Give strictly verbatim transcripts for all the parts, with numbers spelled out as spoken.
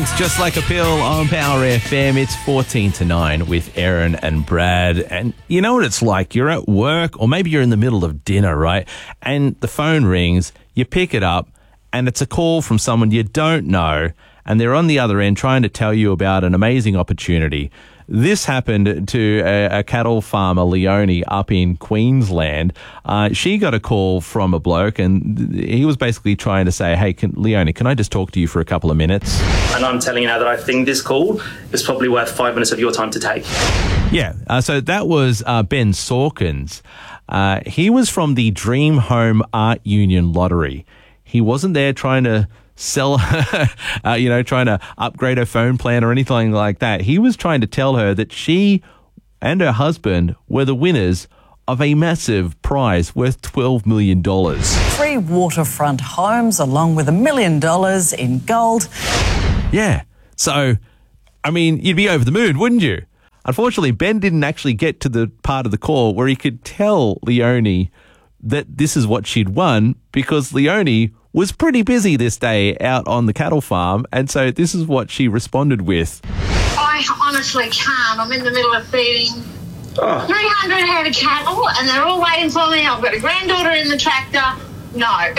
Jinx, Just Like a Pill on Power F M. It's fourteen to nine with Aaron and Brad. And you know what it's like? You're at work or maybe you're in the middle of dinner, right? And the phone rings, you pick it up, and it's a call from someone you don't know, and they're on the other end trying to tell you about an amazing opportunity. This happened to a, a cattle farmer, Leonie, up in Queensland. Uh, she got a call from a bloke, and he was basically trying to say, hey, can, Leonie, can I just talk to you for a couple of minutes? And I'm telling you now that I think this call is probably worth five minutes of your time to take. Yeah, uh, so that was uh, Ben Sawkins. Uh, he was from the Dream Home Art Union Lottery. He wasn't there trying to sell, uh, you know, trying to upgrade her phone plan or anything like that. He was trying to tell her that she and her husband were the winners of a massive prize worth twelve million dollars. Three waterfront homes along with a million dollars in gold. Yeah. So, I mean, you'd be over the moon, wouldn't you? Unfortunately, Ben didn't actually get to the part of the call where he could tell Leonie that this is what she'd won, because Leonie was pretty busy this day out on the cattle farm, and so this is what she responded with. I honestly can't. I'm in the middle of feeding oh. three hundred head of cattle, and they're all waiting for me. I've got a granddaughter in the tractor. No.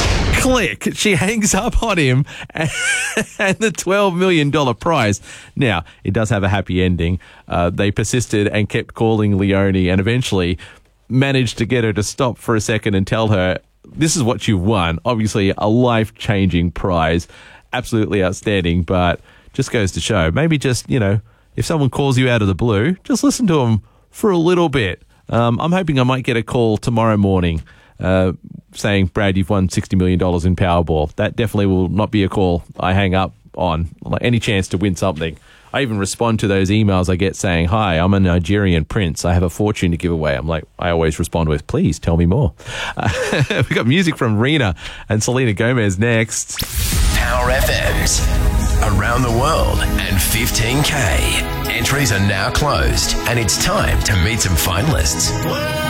Click. She hangs up on him and, and the twelve million dollars prize. Now, it does have a happy ending. Uh, they persisted and kept calling Leonie and eventually managed to get her to stop for a second and tell her, this is what you won. Obviously, a life-changing prize. Absolutely outstanding, but just goes to show. Maybe just, you know, if someone calls you out of the blue, just listen to them for a little bit. Um, I'm hoping I might get a call tomorrow morning uh, saying, Brad, you've won sixty million dollars in Powerball. That definitely will not be a call I hang up on. Like, any chance to win something. I even respond to those emails I get saying, hi, I'm a Nigerian prince. I have a fortune to give away. I'm like, I always respond with, please tell me more. Uh, we've got music from Rina and Selena Gomez next. Power F M's around the world and fifteen K. Entries are now closed and it's time to meet some finalists.